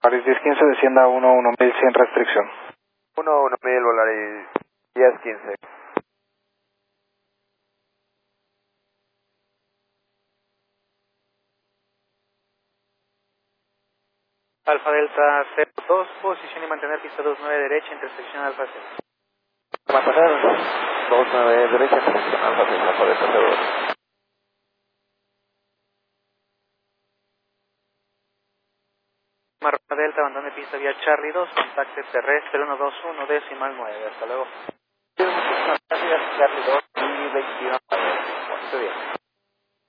Paris 1015, descienda a 11000 sin restricción. 11000, Volaris 1015. Alfa Delta 02, posición y mantener pista 29 derecha, intersección Alfa 6. Mantener 29 derecha, intersección Alfa 6, Alfa Delta 02. Alfa Delta, abandone pista vía Charlie 2, contacte terrestre 121, decimal 9, hasta luego. Gracias, Charlie 2 y 21. Muy bien.